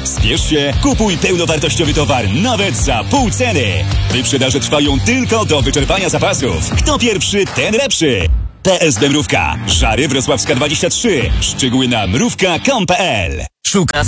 Spiesz się, kupuj pełnowartościowy towar nawet za pół ceny. Wyprzedaże trwają tylko do wyczerpania zapasów. Kto pierwszy, ten lepszy. PSB Mrówka. Żary Wrocławska 23. Szczegóły na mrówka.com.pl. Szuka